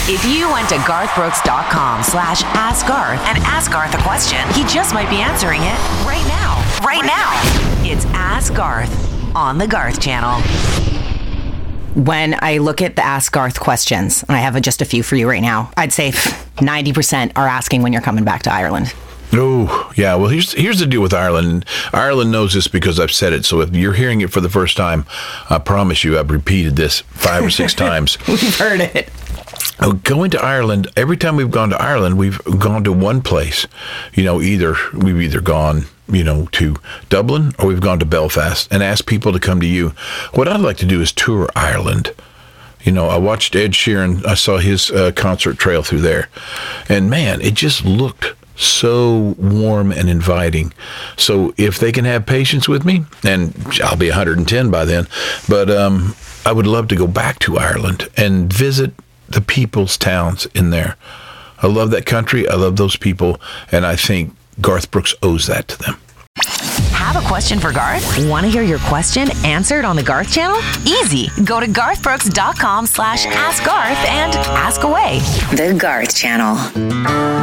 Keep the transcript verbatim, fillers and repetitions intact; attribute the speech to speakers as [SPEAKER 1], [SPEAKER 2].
[SPEAKER 1] If you went to garthbrooks.com slash ask Garth and ask Garth a question, he just might be answering it right now. Right now. It's Ask Garth on the Garth Channel.
[SPEAKER 2] When I look at the Ask Garth questions, and I have just a few for you right now, I'd say ninety percent are asking when you're coming back to Ireland.
[SPEAKER 3] Oh, yeah. Well, here's here's the deal with Ireland. Ireland knows this because I've said it. So if you're hearing it for the first time, I promise you I've repeated this five or six times.
[SPEAKER 2] We've heard it.
[SPEAKER 3] Going to Ireland, every time we've gone to Ireland, we've gone to one place. You know, either we've either gone, you know, to Dublin or we've gone to Belfast and asked people to come to you. What I'd like to do is tour Ireland. You know, I watched Ed Sheeran. I saw his uh, concert trail through there. And man, it just looked so warm and inviting. So if they can have patience with me, and I'll be one hundred ten by then, but um, I would love to go back to Ireland and visit the people's towns in there. I love that country. I love those people. And I think Garth Brooks owes that to them.
[SPEAKER 1] Have a question for Garth? Want to hear your question answered on the Garth Channel? Easy. Go to garthbrooks.com slash ask Garth and ask away. The Garth Channel.